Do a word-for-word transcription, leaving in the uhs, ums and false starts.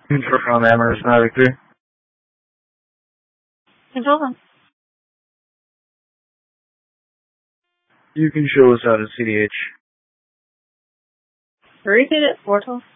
From Amherst, not Victor. Control them. You can show us out of C D H. Repeat it, four twelve.